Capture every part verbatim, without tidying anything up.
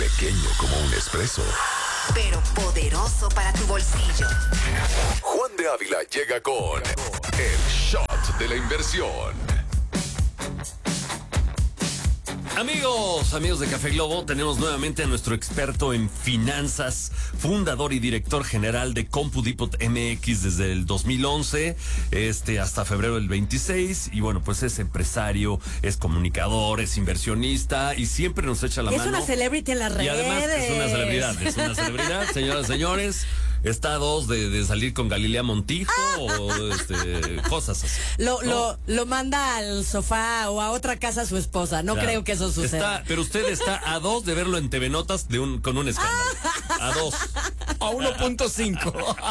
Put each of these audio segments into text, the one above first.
Pequeño como un espresso, pero poderoso para tu bolsillo. Juan de Ávila llega con el shot de la inversión. Amigos, amigos de Café Globo, tenemos nuevamente a nuestro experto en finanzas, fundador y director general de CompuDepot M X desde el dos mil once este, hasta febrero del veintiséis. Y bueno, pues es empresario, es comunicador, es inversionista y siempre nos echa la es mano. Es una celebrity en las redes. Y además es una celebridad, es una celebridad, señoras y señores. Está a dos de, de salir con Galilea Montijo o este, cosas así. Lo, ¿no? lo, lo manda al sofá o a otra casa a su esposa. No Claro. creo que eso suceda. Está, pero usted está a dos de verlo en T V Notas de un, con un escándalo. A dos. A uno punto cinco.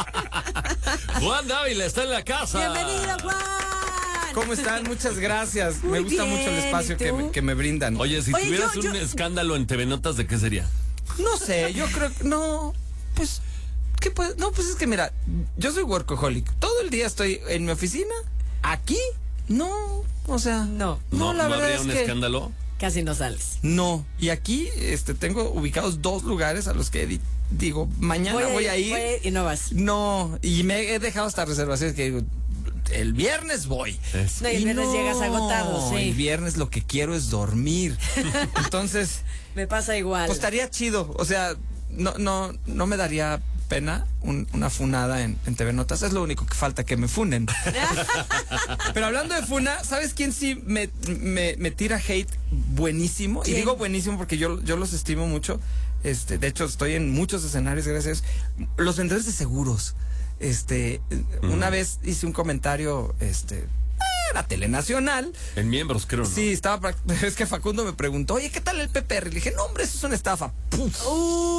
Juan Dávila está en la casa. ¡Bienvenido, Juan! ¿Cómo están? Muchas gracias. Muy me gusta bien, mucho el espacio ¿y que tú? me, que me brindan. Oye, si Oye, tuvieras yo- un yo- escándalo en T V Notas, ¿de qué sería? No sé, yo creo que no. Pues, ¿qué puede? No, pues es que mira, yo soy workaholic. Todo el día estoy en mi oficina. ¿Aquí? No. O sea, No. No, la verdad habría es un que escándalo. Casi no sales. no. Y aquí este, tengo ubicados dos lugares a los que di- digo, mañana voy a ir. voy a ir y no vas. No, y me he dejado hasta reservaciones que digo, el viernes voy. Es- No, y el viernes llegas agotado, sí. El viernes lo que quiero es dormir. Entonces, Me pasa igual. pues estaría chido. O sea, no, no, no me daría pena un- una funada en, en T V Notas. Es lo único que falta, que me funen. Pero hablando de funa, ¿sabes quién sí me, me, me tira hate buenísimo? ¿Quién? Y digo buenísimo porque yo, yo los estimo mucho. Este, de hecho, estoy en muchos escenarios, gracias a Dios. Los vendedores de seguros. Este, una vez hice un comentario, este, en la Telenacional. En miembros, creo, ¿no? Sí, estaba, pra- es que Facundo me preguntó, oye, ¿qué tal el P P R? Le dije, no, hombre, eso es una estafa. ¡Puf!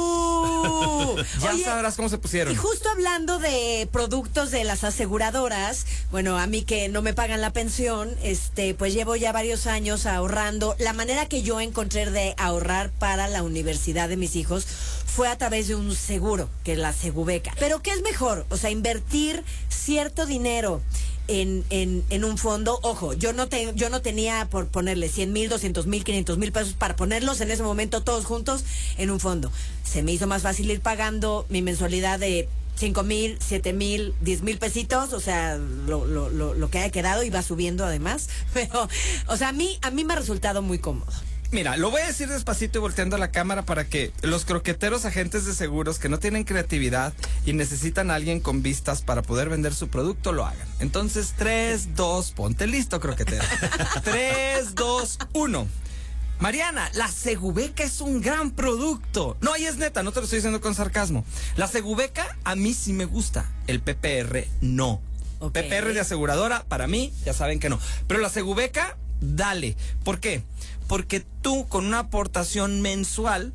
Uh, Ya oye, sabrás cómo se pusieron. Y justo hablando de productos de las aseguradoras, bueno, a mí que no me pagan la pensión, este, pues llevo ya varios años ahorrando. La manera que yo encontré de ahorrar para la universidad de mis hijos fue a través de un seguro, que es la Segubeca. Pero ¿qué es mejor? O sea, invertir cierto dinero en, en, en un fondo. Ojo, yo no te, yo no tenía por ponerle cien mil, doscientos mil, quinientos mil pesos para ponerlos en ese momento todos juntos en un fondo. Se me hizo más fácil ir pagando mi mensualidad de cinco mil, siete mil, diez mil pesitos, o sea, lo, lo, lo, lo que haya quedado y va subiendo además. Pero, o sea, a mí, a mí me ha resultado muy cómodo. Mira, lo voy a decir despacito y volteando a la cámara para que los croqueteros agentes de seguros que no tienen creatividad y necesitan a alguien con vistas para poder vender su producto lo hagan. Entonces, tres, dos, ponte listo, croquetero. tres, dos, uno. Mariana, la Segubeca es un gran producto. No, y es neta, no te lo estoy diciendo con sarcasmo. La Segubeca a mí sí me gusta, el P P R no. Ok. P P R de aseguradora, para mí, ya saben que no. Pero la Segubeca, dale. ¿Por qué? Porque tú con una aportación mensual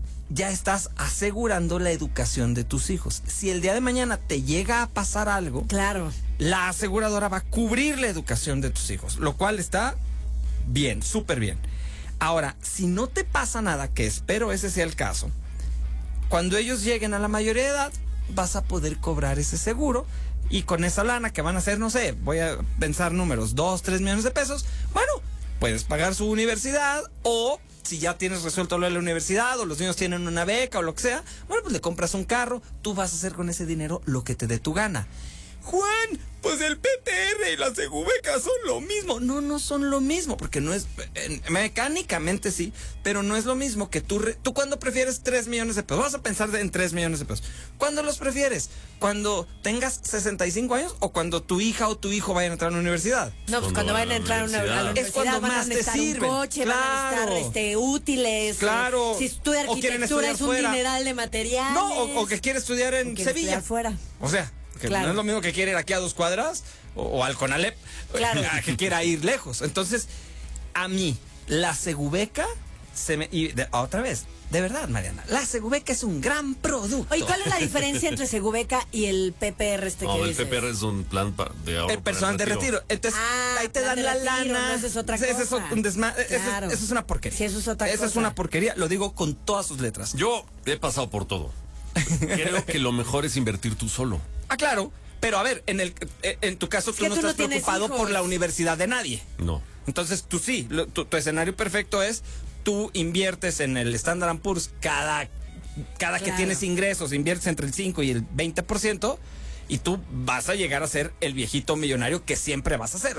ya estás asegurando la educación de tus hijos. Si el día de mañana te llega a pasar algo, Claro. la aseguradora va a cubrir la educación de tus hijos, lo cual está bien, súper bien. Ahora, si no te pasa nada, que espero ese sea el caso, cuando ellos lleguen a la mayoría de edad, vas a poder cobrar ese seguro y con esa lana que van a ser, no sé, voy a pensar números, dos, tres millones de pesos, bueno, puedes pagar su universidad o si ya tienes resuelto lo de la universidad o los niños tienen una beca o lo que sea, bueno, pues le compras un carro, tú vas a hacer con ese dinero lo que te dé tu gana. Juan, pues el P P R y la Segubeca son lo mismo. No, no son lo mismo, porque no es, eh, mecánicamente sí, pero no es lo mismo que tú, re, tú cuando prefieres tres millones de pesos, vamos a pensar de, en tres millones de pesos. ¿Cuándo los prefieres? ¿Cuando tengas sesenta y cinco años o cuando tu hija o tu hijo vayan a entrar a la universidad? No, pues Cuando cuando van vayan a a la entrar a, una, a la universidad. universidad Es cuando van a más te necesitar un sirven. coche, van a Claro. necesitar este, útiles. Claro. Si estudia O quieren arquitectura estudiar es un fuera. dineral de materiales. No, o, o que quiere estudiar en O quiere Sevilla. estudiar fuera. O sea, que Claro. no es lo mismo que quiere ir aquí a dos cuadras o, o al Conalep, Claro. a que quiera ir lejos. Entonces, a mí, la Segubeca se me... Y de- otra vez, de verdad, Mariana, la Segubeca es un gran producto. Oye, ¿cuál es la diferencia entre Segubeca y el P P R este No, que el dices? P P R es un plan pa- de ahorro. El personal de para el retiro. Entonces, Ah, ahí te plan dan de la retiro, lana. no, eso es otra Ese es cosa. un desma- ese es- Claro. Eso es una porquería. Sí, eso es otra Esa es cosa. una porquería. Lo digo con todas sus letras. Yo he pasado por todo. Creo que lo mejor es invertir tú solo. Ah, claro. Pero a ver, en el eh, en tu caso tú que no tú no estás tienes preocupado hijos. por la universidad de nadie. No. Entonces tú sí, lo- tu, tu escenario perfecto es tú inviertes en el Standard and Poor's cada, cada Claro. que tienes ingresos, inviertes entre el cinco y el veinte por ciento y tú vas a llegar a ser el viejito millonario que siempre vas a ser.